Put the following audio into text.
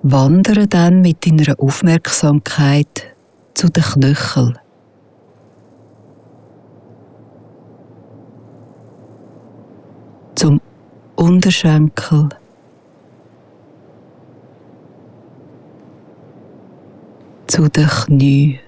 Wandere dann mit deiner Aufmerksamkeit zu den Knöcheln. Zum Unterschenkel. Zu den Knien.